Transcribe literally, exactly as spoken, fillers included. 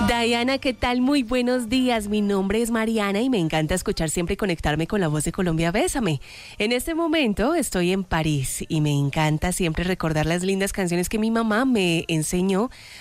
Diana, ¿qué tal? Muy buenos días. Mi nombre es Mariana y me encanta escuchar siempre y conectarme con la voz de Colombia. Bésame. En este momento estoy en París y me encanta siempre recordar las lindas canciones que mi mamá me enseñó